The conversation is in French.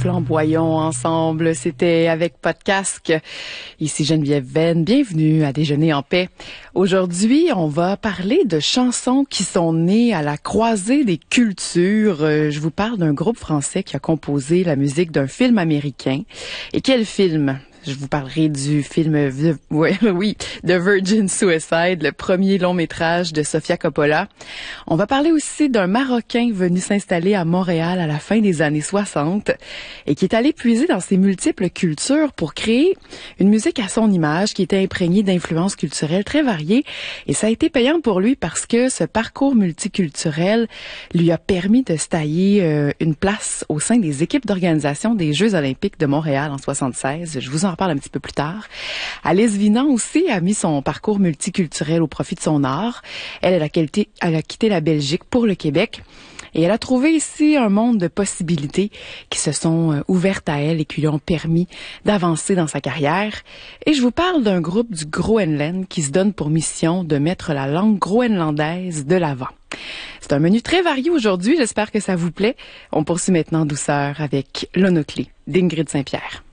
flamboyons ensemble. C'était avec Pas de casque. Ici Geneviève Venn. Bienvenue à Déjeuner en paix. Aujourd'hui, on va parler de chansons qui sont nées à la croisée des cultures. Je vous parle d'un groupe français qui a composé la musique d'un film américain. Et quel film? Je vous parlerai du film The Virgin Suicide, le premier long métrage de Sofia Coppola. On va parler aussi d'un Marocain venu s'installer à Montréal à la fin des années 60 et qui est allé puiser dans ses multiples cultures pour créer une musique à son image qui était imprégnée d'influences culturelles très variées. Et ça a été payant pour lui parce que ce parcours multiculturel lui a permis de se tailler une place au sein des équipes d'organisation des Jeux olympiques de Montréal en 76. Je vous en reparle un petit peu plus tard. Alice Vinan aussi a mis son parcours multiculturel au profit de son art. Elle a quitté la Belgique pour le Québec. Et elle a trouvé ici un monde de possibilités qui se sont ouvertes à elle et qui lui ont permis d'avancer dans sa carrière. Et je vous parle d'un groupe du Groenland qui se donne pour mission de mettre la langue groenlandaise de l'avant. C'est un menu très varié aujourd'hui, j'espère que ça vous plaît. On poursuit maintenant en douceur avec L'Onoclé d'Ingrid Saint-Pierre.